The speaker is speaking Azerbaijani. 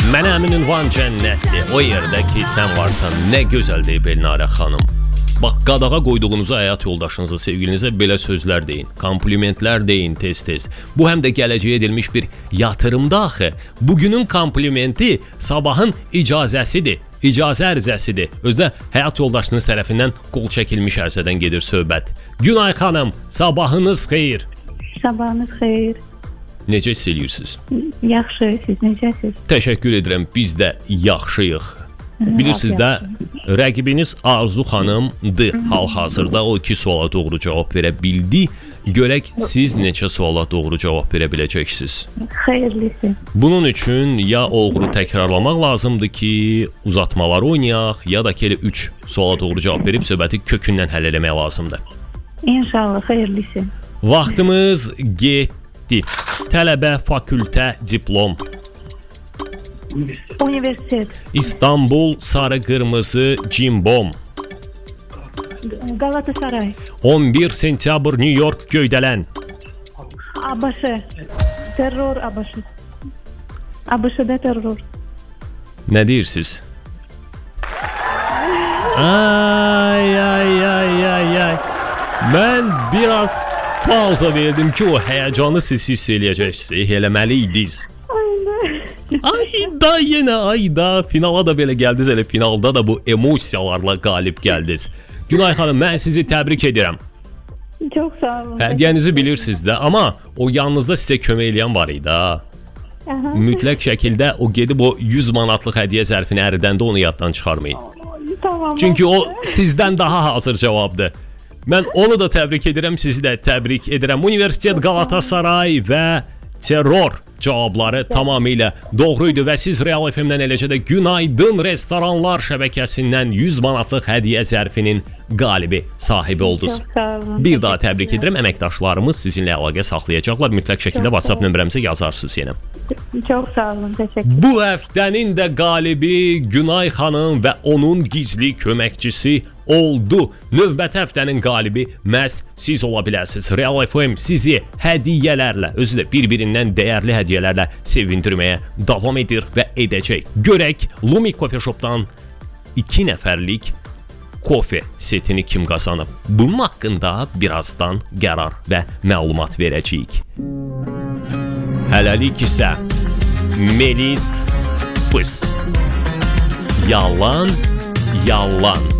Mənəmin ünvan cənnətdir. O yerdə ki, sən varsan, nə gözəldir Elnarə xanım. Bax, qadağa qoyduğunuzu həyat yoldaşınıza, sevgilinizə belə sözlər deyin, komplimentlər deyin tez-tez. Bu həm də gələcəyə edilmiş bir yatırımda axı. Bugünün komplimenti sabahın icazəsidir, icazə ərizəsidir. Özdə həyat yoldaşınız tərəfindən qol çəkilmiş ərsədən gedir söhbət. Günay xanım, sabahınız xeyir. Sabahınız xeyir. Necə hiss edirsiniz? Yaxşı, siz necəsiz? Təşəkkür edirəm, biz də yaxşıyıq. Bilirsiniz də, rəqibiniz Arzu xanımdır hal-hazırda. O 2 suala doğru cavab verə bildi. Görək, siz neçə suala doğru cavab verə biləcəksiniz? Xeyirlisi. Bunun üçün ya oğru təkrarlamaq lazımdır ki, uzatmalar oynayaq, ya da ki, 3 suala doğru cavab verib söhbəti kökündən həll eləmək lazımdır. İnşallah, xeyirlisi. Vaxtımız getdi. Tələbə, fakültə, diplom. Universitet. İstanbul, sarı, qırmızı, cimbom. Galatasaray. 11 sentyabr, New York, Göydələn. ABŞ. Terror ABŞ. ABŞ-də terror. Nə deyirsiniz? Ay. Mən biraz pauza verdim ki, o həyəcanı siz hiss eləyəcəksiniz, eləməliydiniz. Ayda yenə ayda finala da belə gəldiniz, elə finalda da bu emosiyalarla qalib gəldiniz. Günay xanım, mən sizi təbrik edirəm. Çox sağ olun. Hədiyyənizi bilirsiniz də, amma o yanınızda sizə kömək eləyən var idi ha. Mütləq şəkildə o gedib o 100 manatlıq hədiyyə zərfini əridəndə onu yaddan çıxarmayın. Tamam. Çünki o sizdən daha hazır cavabdır. Mən onu da təbrik edirəm, sizi də təbrik edirəm. Universitet, Galatasaray və terror cavabları tamamilə doğruydu və siz Real FM-dən eləcə də Günaydın Restoranlar şəbəkəsindən 100 manatlıq hədiyyə zərfinin qalibi, sahibi oldunuz. Çox sağ olun. Bir daha təbrik edirəm. Əməkdaşlarımız sizinlə əlaqə saxlayacaqlar. Mütləq şəkildə WhatsApp nömrəmizə yazarsınız yenə. Çox sağ olun, təşəkkür. Bu həftənin də qalibi Günay xanım və onun gizli köməkçisi oldu. Növbəti həftənin qalibi məhz siz ola bilərsiniz. Real FM sizi hədiyyələrlə, özü də bir-birindən dəyərli hədiyyələrlə sevindirməyə davam edir və edəcək. Görək, Lumi Coffee Shop'dan 2 nəfərlik kofe setini kim qazanıb? Bunun haqqında birazdan qərar və məlumat verəcəyik. Hələlik isə Melis Fıs. Yalan.